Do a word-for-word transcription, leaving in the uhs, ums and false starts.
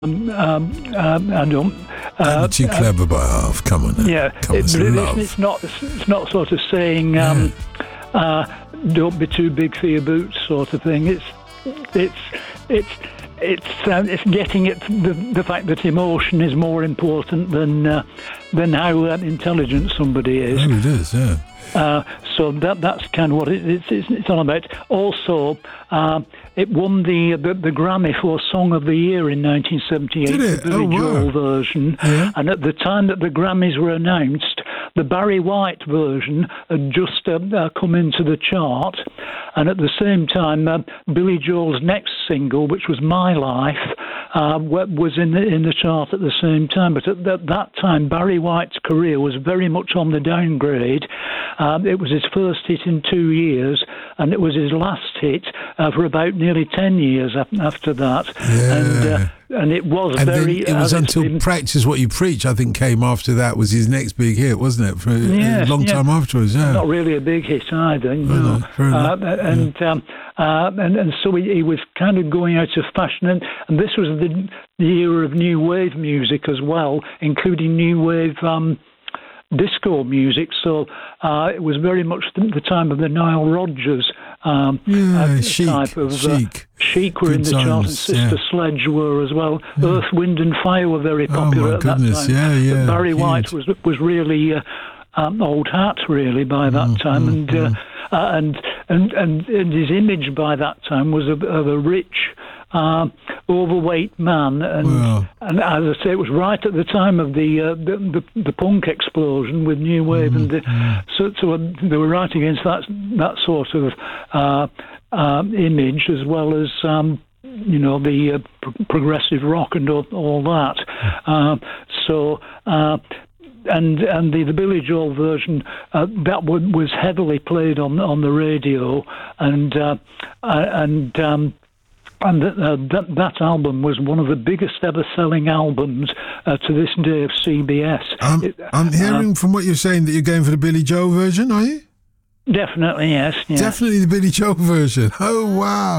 Um, um, um, I don't. Uh, too clever uh, by half. Come on. Now. Yeah, Come it, on, it's, it's not. It's not sort of saying, um, yeah. uh, "Don't be too big for your boots," sort of thing. It's, it's, it's, it's, um, it's getting at the, the fact that emotion is more important than uh, than how uh, intelligent somebody is. Oh, it is. Yeah. Uh, so that that's kind of what it, it's, it's it's all about. Also, uh, it won the, the the Grammy for Song of the Year in nineteen seventy-eight, Did it? the Billy Oh, wow. Joel version. Yeah. And at the time that the Grammys were announced, the Barry White version had just uh, uh, come into the chart. And at the same time, uh, Billy Joel's next single, which was My Life, uh, was in the, in the chart at the same time. But at that, that time, Barry White's career was very much on the downgrade. Um, it was his first hit in two years, and it was his last hit uh, for about nearly ten years after that. Yeah. And, uh, and it was and very... Then it was uh, until been, Practice What You Preach, I think, came after that, was his next big hit, wasn't it? For yes, a long yeah. time afterwards, yeah. Not really a big hit either, you no, know. no, uh, and, yeah. um, uh, and and so he, he was kind of going out of fashion, and, and this was the, the era of new wave music as well, including new wave um, disco music. So uh, it was very much the, the time of the Nile Rodgers um, yeah, uh, chic, type of chic. Uh, Chic were Good in the times, chart, and Sister yeah. Sledge were as well. Yeah. Earth, Wind and Fire were very popular oh at goodness. that time. Yeah, yeah, but Barry huge. White was was really uh, um, old hat really by that mm, time, mm, and, mm. Uh, uh, and and and and his image by that time was of, of a rich, uh, overweight man, and well. and as I say, it was right at the time of the uh, the, the the punk explosion with new wave, mm, and the, mm. so so they were right against that that sort of uh, uh, image, as well as. Um, you know, the uh, pro- progressive rock and all, all that. Uh, so, uh, and and the, the Billy Joel version, uh, that w- was heavily played on on the radio, and uh, and um, and th- uh, that, that album was one of the biggest ever selling albums uh, to this day of C B S. I'm, it, I'm hearing uh, from what you're saying that you're going for the Billy Joel version, are you? Definitely, yes. Yeah. Definitely the Billy Joel version. Oh, wow.